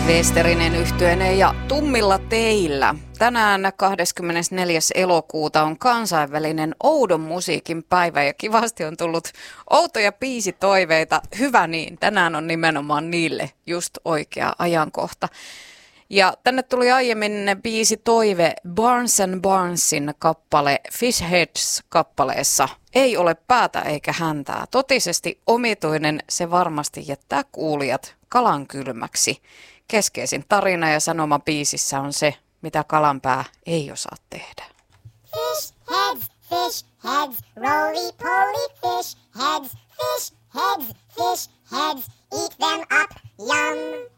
Westerinen yhtyeineen ja tummilla teillä. Tänään 24. elokuuta on kansainvälinen oudon musiikin päivä ja kivasti on tullut outoja biisitoiveita. Hyvä niin, tänään on nimenomaan niille just oikea ajankohta. Ja tänne tuli aiemmin biisitoive Barnes & Barnesin kappale Fish Heads-kappaleessa. Ei ole päätä eikä häntää. Totisesti omituinen, se varmasti jättää kuulijat kalan kylmäksi. Keskeisin tarina ja sanoma biisissä on se, mitä kalanpää ei osaa tehdä. Fish heads, roly-poly fish heads, eat them up, yum.